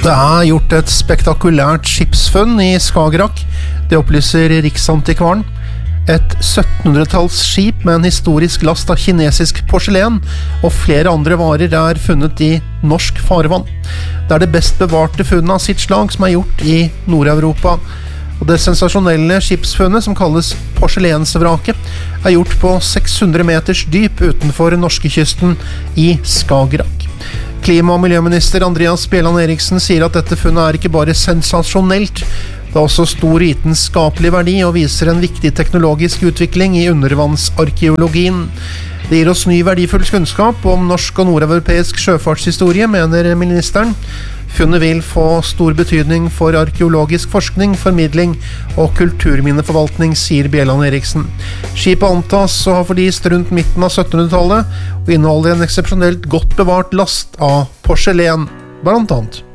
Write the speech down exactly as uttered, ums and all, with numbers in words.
Det er gjort et spektakulært skipsfunn i Skagerrak. Det opplyser Riksantikvaren. Et syttenhundretalls skip med en historisk last av kinesisk porselen og flere andre varer er funnet i norsk farvann. Det er det best bevarte funnet av sitt slag som er gjort i Nord-Europa. Og det sensasjonelle skipsfunnet, som kalles porselensvraket, er gjort på seks hundre meters dyp utenfor norskekysten i Skagerrak. Klima- og miljøminister Andreas Bjelland Eriksen sier at dette funnet er ikke bare sensasjonelt, det har også stor vitenskapelig verdi og viser en viktig teknologisk utvikling i undervannsarkeologien. Det gir oss ny verdifull kunnskap om norsk og nordeuropeisk sjøfartshistorie, mener ministeren. Funnet vil få stor betydning for arkeologisk forskning, formidling og kulturminneforvaltning, sier Bjelland Eriksen. Skipet antas å ha forlist rundt midten av syttenhundretallet og inneholder en eksepsjonelt godt bevart last av porselen, blant annet.